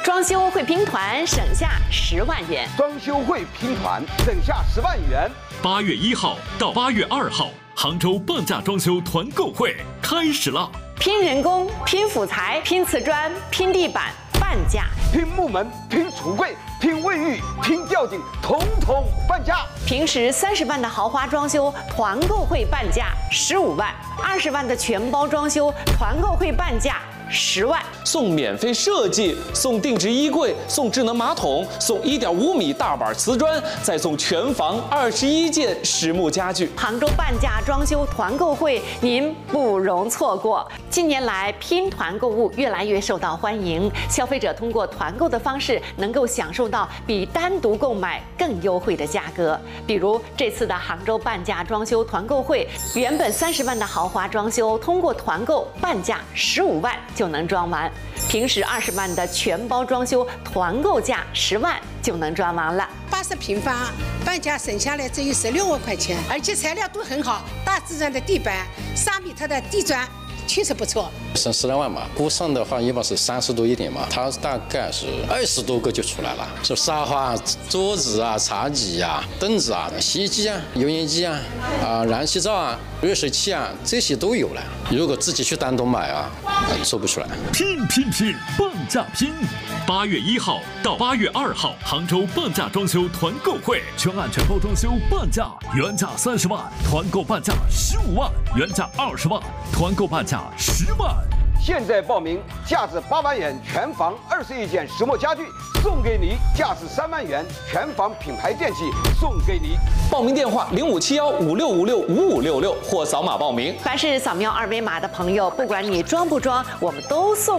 装修会拼团省下10万元。 装修会拼团省下10万元。 8月1号到8月2号，杭州半价装修团购会开始了。 拼人工、拼辅材、拼瓷砖、拼地板，半价； 拼木门、拼橱柜、拼卫浴、拼吊顶，统统半价。 平时30万的豪华装修，团购会半价15万；20万的全包装修，团购会半价10万。 送免费设计，送定制衣柜，送智能马桶，送1.5米大板瓷砖，再送全房21件实木家具。 杭州半价装修团购会，您不容错过。近年来，拼团购物越来越受到欢迎，消费者通过团购的方式，能够享受到比单独购买更优惠的价格。比如这次的杭州半价装修团购会，原本30万的豪华装修，通过团购半价15万就能装完；平时20万的全包装修，团购价10万就能装完了。 80平方，半价省下来只有16万块钱，而且材料都很好，大自然的地板，3米的地砖。确实不错， 省10来万嘛。估算的话，一般是30多一点嘛，它大概是20多个就出来了。是沙发、桌子啊、茶几啊、凳子啊、洗衣机啊、油烟机啊、燃气灶啊、热水器啊，这些都有了。如果自己去单独买啊，做不出来。 拼，半价拼！8月1号到8月2号，杭州半价装修团购会，全案全包装修半价，原价30万，团购半价15万，原价20万，团购半价10万。 现在报名，价值8万元全房21件实木家具送给你，价值3万元全房品牌电器送给你。 报名电话057156565566或扫码报名。 凡是扫描2维码的朋友，不管你装不装，我们都送